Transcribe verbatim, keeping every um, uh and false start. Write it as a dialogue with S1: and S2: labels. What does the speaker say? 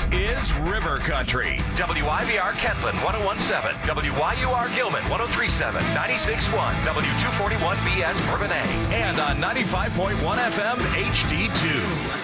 S1: is River Country.
S2: W I V R Kentland one oh one point seven, W Y U R Gilman one oh three point seven, ninety-six point one, W two forty-one B S Bourbonnais,
S1: And on ninety-five point one F M H D two.